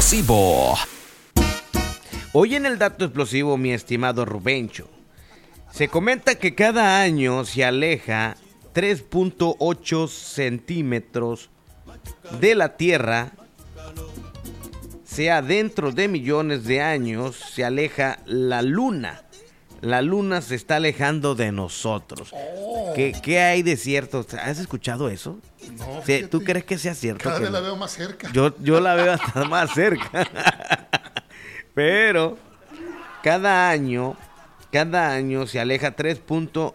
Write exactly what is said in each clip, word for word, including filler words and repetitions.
explosivo. Hoy en el dato explosivo, mi estimado Rubencho, se comenta que cada año se aleja tres punto ocho centímetros de la Tierra, sea dentro de millones de años, se aleja la Luna. La Luna se está alejando de nosotros. Oh. ¿Qué, ¿Qué hay de cierto? ¿Has escuchado eso? No, Sí, ¿tú crees que sea cierto? Cada que vez la no? veo más cerca. Yo, yo la veo hasta más cerca. Pero cada año, cada año se aleja tres punto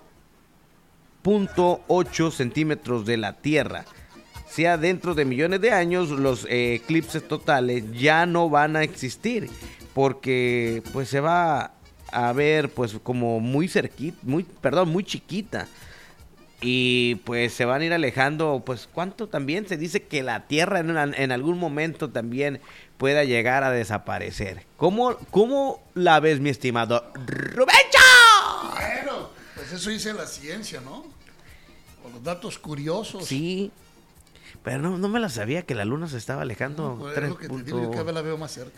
ocho centímetros de la Tierra. Sea dentro de millones de años, los eh, eclipses totales ya no van a existir. Porque pues se va a ver pues como muy cerquita, muy, perdón, muy chiquita. Y pues se van a ir alejando, pues ¿cuánto también? Se dice que la Tierra en, una, en algún momento también pueda llegar a desaparecer. ¿Cómo, cómo la ves, mi estimado Rubencho? Bueno, pues eso dice la ciencia, ¿no? Con los datos curiosos. Sí, pero no, no me la sabía que la Luna se estaba alejando. No, pues, tres es lo que te punto... digo, yo cada vez la veo más cerca.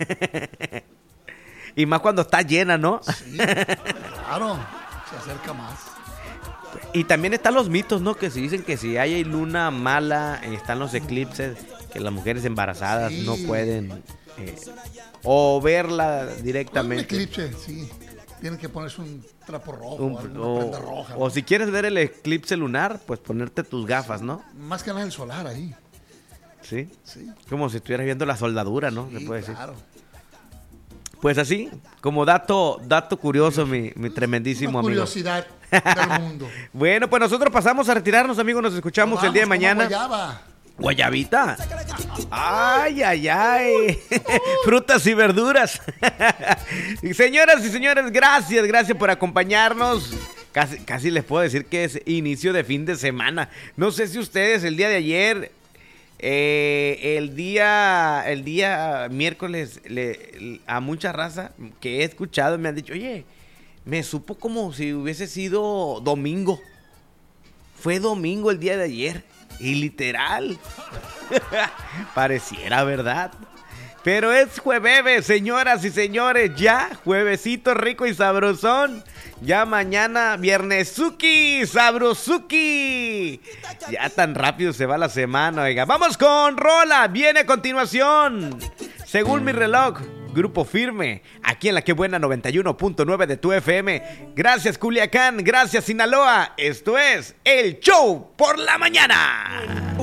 Y más cuando está llena, ¿no? Sí, claro, se acerca más. Y también están los mitos, ¿no? Que se dicen que si hay luna mala, eh, están los eclipses, que las mujeres embarazadas Sí. no pueden eh, o verla Un directamente. eclipse, sí. Tienen que ponerse un trapo rojo, Un- alguna o, prenda roja. o si quieres ver el eclipse lunar, pues ponerte tus gafas, ¿no? Más que nada el solar ahí. Sí. Sí, Como si estuvieras viendo la soldadura, ¿no? Se sí, puede decir. claro. Pues así, como dato, dato curioso, mi, mi tremendísimo Una amigo. curiosidad del mundo. Bueno, pues nosotros pasamos a retirarnos, amigos. Nos escuchamos el día de Vamos, mañana. como guayaba. Guayabita. Ay, ay, ay. Frutas y verduras. Y señoras y señores, gracias, gracias por acompañarnos. Casi, casi les puedo decir que es inicio de fin de semana. No sé si ustedes el día de ayer, eh, el día, el día miércoles, le, a mucha raza que he escuchado me han dicho, oye, me supo como si hubiese sido domingo. Fue domingo el día de ayer. Y literal. Pareciera verdad. Pero es jueves, señoras y señores. Ya, juevesito rico y sabrosón. Ya mañana, viernesuki, sabrosuki. Ya tan rápido se va la semana, oiga. Vamos con rola. Viene a continuación. Según mi reloj, Grupo Firme, aquí en la Que Buena noventa y uno punto nueve de tu F M. Gracias, Culiacán. Gracias, Sinaloa. Esto es El Show por la Mañana.